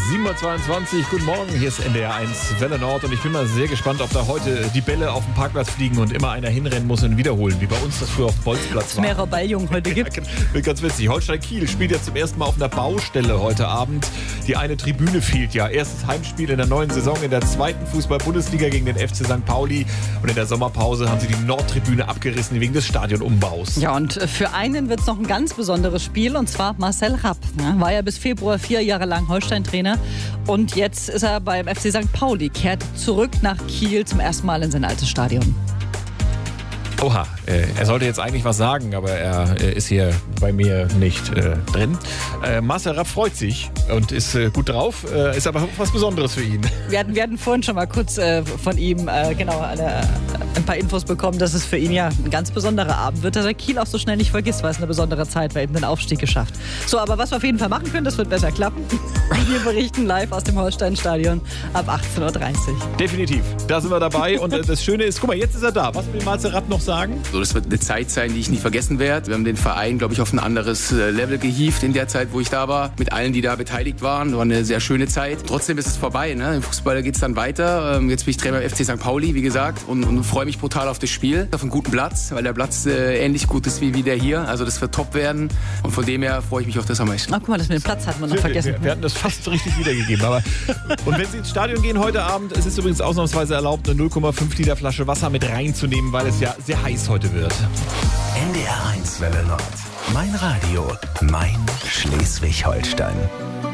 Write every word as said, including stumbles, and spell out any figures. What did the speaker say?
sieben Uhr zweiundzwanzig, guten Morgen, hier ist N D R eins Welle Nord und ich bin mal sehr gespannt, ob da heute die Bälle auf dem Parkplatz fliegen und immer einer hinrennen muss und wiederholen, wie bei uns das früher auf dem Bolzplatz war. Mehrere Balljungen heute gibt. Ja, wird ganz witzig. Holstein Kiel spielt ja zum ersten Mal auf einer Baustelle heute Abend. Die eine Tribüne fehlt ja. Erstes Heimspiel in der neuen Saison in der zweiten Fußball-Bundesliga gegen den F C Sankt Pauli und in der Sommerpause haben sie die Nordtribüne abgerissen wegen des Stadionumbaus. Ja, und für einen wird es noch ein ganz besonderes Spiel und zwar Marcel Rapp. Ne? War ja bis Februar vier Jahre lang Holstein-Trainer und jetzt ist er beim F C Sankt Pauli, kehrt zurück nach Kiel zum ersten Mal in sein altes Stadion. Oha, äh, er sollte jetzt eigentlich was sagen, aber er äh, ist hier bei mir nicht äh, drin. Äh, Marcel Rapp freut sich und ist äh, gut drauf, äh, ist aber was Besonderes für ihn. Wir hatten, wir hatten vorhin schon mal kurz äh, von ihm äh, genau eine, ein paar Infos bekommen, dass es für ihn ja ein ganz besonderer Abend wird, dass er Kiel auch so schnell nicht vergisst, weil es eine besondere Zeit war, eben den Aufstieg geschafft. So, aber was wir auf jeden Fall machen können, das wird besser klappen. Wir berichten live aus dem Holstein-Stadion ab achtzehn Uhr dreißig. Definitiv, da sind wir dabei und äh, das Schöne ist, guck mal, jetzt ist er da. Was will Marcel Rapp noch sagen? So, das wird eine Zeit sein, die ich nicht vergessen werde. Wir haben den Verein, glaube ich, auf ein anderes Level gehievt in der Zeit, wo ich da war. Mit allen, die da beteiligt waren. War eine sehr schöne Zeit. Trotzdem ist es vorbei. Ne? Im Fußball geht es dann weiter. Jetzt bin ich Trainer beim F C Sankt Pauli, wie gesagt, und, und freue mich brutal auf das Spiel. Auf einen guten Platz, weil der Platz äh, ähnlich gut ist wie, wie der hier. Also das wird top werden. Und von dem her freue ich mich auf das am meisten. Ach, guck mal, das mit dem Platz hatten wir noch vergessen. Wir, wir hatten das fast richtig wiedergegeben. Aber und wenn Sie ins Stadion gehen heute Abend, es ist übrigens ausnahmsweise erlaubt, eine null Komma fünf Liter Flasche Wasser mit reinzunehmen, weil es ja sehr heiß heute wird. N D R eins Welle Nord. Mein Radio, mein Schleswig-Holstein.